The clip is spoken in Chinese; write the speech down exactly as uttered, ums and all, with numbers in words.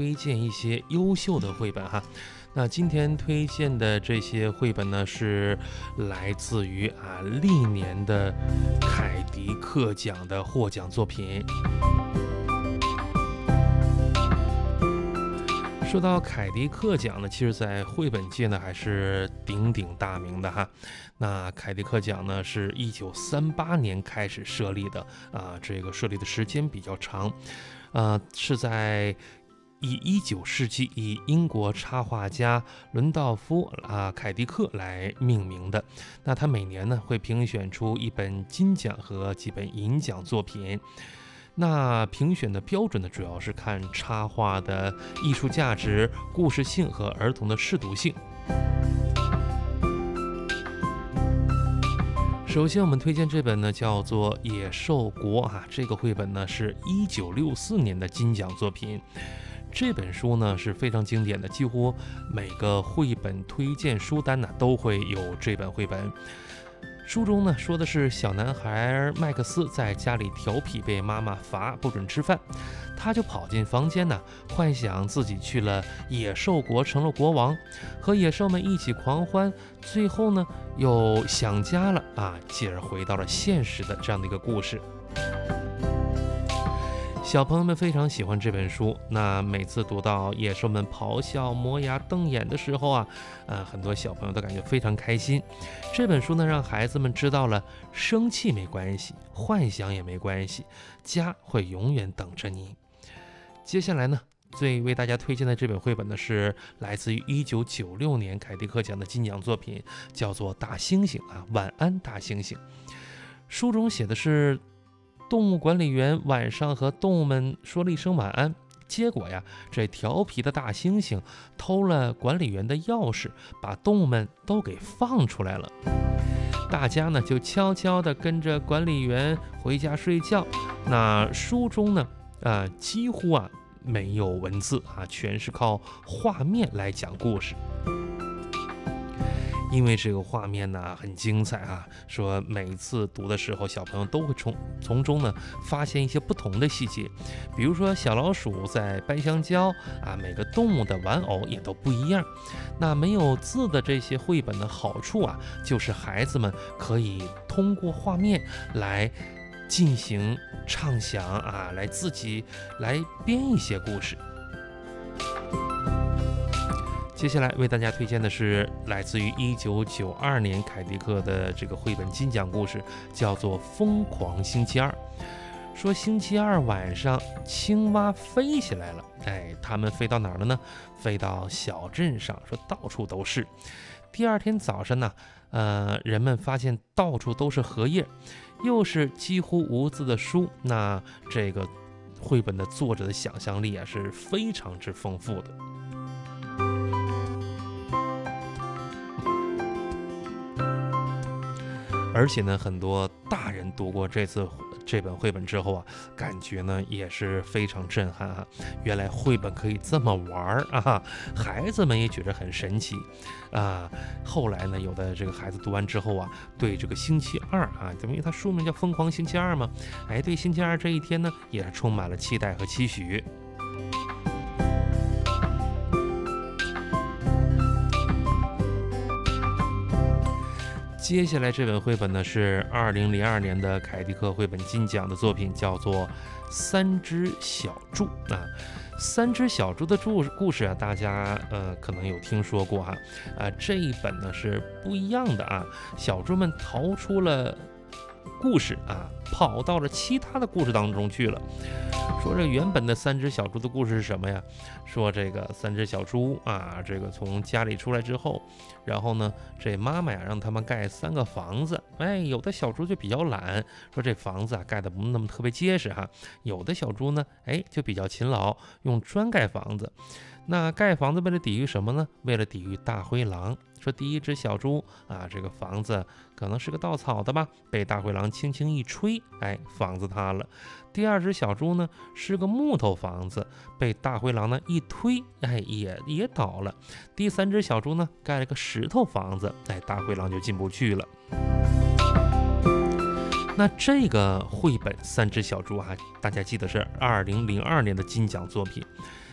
推荐一些优秀的绘本哈。那今天推荐的这些绘本呢，是来自于啊历年的凯迪克奖的获奖作品。说到凯迪克奖呢，其实在绘本界呢还是鼎鼎大名的哈。那凯迪克奖呢是一九三八年开始设立的啊，这个设立的时间比较长，呃，是在以一九世纪以英国插画家伦道夫啊凯迪克来命名的。那他每年呢会评选出一本金奖和几本银奖作品。那评选的标准呢，主要是看插画的艺术价值、故事性和儿童的适读性。首先我们推荐这本呢叫做《野兽国》啊，这个绘本呢是一九六四年的金奖作品。这本书呢是非常经典的，几乎每个绘本推荐书单呢都会有这本绘本。书中呢说的是小男孩麦克斯在家里调皮，被妈妈罚不准吃饭，他就跑进房间呢，幻想自己去了野兽国，成了国王，和野兽们一起狂欢，最后呢又想家了啊，继而回到了现实的这样的一个故事。小朋友们非常喜欢这本书，那每次读到野兽们咆哮、磨牙、瞪眼的时候啊，呃，很多小朋友都感觉非常开心。这本书呢，让孩子们知道了生气没关系，幻想也没关系，家会永远等着你。接下来呢，最为大家推荐的这本绘本呢，是来自于一九九六年凯迪克奖的金奖作品，叫做《大猩猩》啊，晚安大猩猩。书中写的是动物管理员晚上和动物们说了一声晚安，结果呀，这调皮的大猩猩偷了管理员的钥匙，把动物们都给放出来了。大家呢就悄悄地跟着管理员回家睡觉。那书中呢，呃，几乎啊没有文字啊，全是靠画面来讲故事。因为这个画面呢很精彩啊，说每次读的时候，小朋友都会从从中呢发现一些不同的细节，比如说小老鼠在掰香蕉啊，每个动物的玩偶也都不一样。那没有字的这些绘本的好处啊，就是孩子们可以通过画面来进行畅想啊，来自己来编一些故事。接下来为大家推荐的是来自于一九九二年凯迪克的这个绘本金奖故事，叫做《疯狂星期二》。说星期二晚上，青蛙飞起来了，哎，它们飞到哪儿了呢？飞到小镇上，说到处都是。第二天早上呢，呃，人们发现到处都是荷叶，又是几乎无字的书。那这个绘本的作者的想象力啊是非常之丰富的。而且呢，很多大人读过这次这本绘本之后啊，感觉呢也是非常震撼啊！原来绘本可以这么玩啊，孩子们也觉得很神奇啊。后来呢，有的这个孩子读完之后啊，对这个星期二啊，因为它书名叫《疯狂星期二》嘛，哎，对星期二这一天呢，也是充满了期待和期许。接下来这本绘本呢是二零零二年的凯迪克绘本金奖的作品，叫做《三只小猪》啊。三只小猪的故故事啊，大家呃可能有听说过哈啊。这一本呢是不一样的啊，小猪们逃出了故事啊，跑到了其他的故事当中去了。说这原本的三只小猪的故事是什么呀？说这个三只小猪啊，这个从家里出来之后，然后呢，这妈妈呀让他们盖三个房子。哎，有的小猪就比较懒，说这房子啊盖的不那么特别结实哈。有的小猪呢，哎就比较勤劳，用砖盖房子。那盖房子为了抵御什么呢？为了抵御大灰狼。说第一只小猪啊，这个房子可能是个稻草的吧，被大灰狼轻轻一吹，哎，房子塌了。第二只小猪呢是个木头房子，被大灰狼呢一推，哎，也也倒了。第三只小猪呢盖了个石头房子，哎，大灰狼就进不去了。那这个绘本《三只小猪》啊，大家记得是二零零二年的金奖作品。